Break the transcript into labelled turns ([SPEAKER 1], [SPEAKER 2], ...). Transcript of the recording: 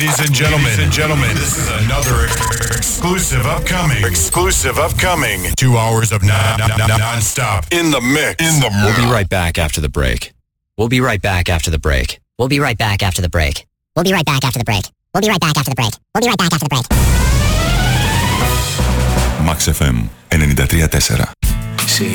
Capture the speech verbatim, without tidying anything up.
[SPEAKER 1] Ladies and gentlemen, ladies and gentlemen, this is another exclusive upcoming, exclusive upcoming two hours of non, non, non, non-stop in the mix. In the
[SPEAKER 2] We'll be right back after the break. We'll be right back after the break. We'll be right back after the break.
[SPEAKER 3] We'll be right back after the break. We'll be right back after the break. We'll be right back after the break.
[SPEAKER 4] Max εφ εμ ενενήντα τρία κόμμα τέσσερα.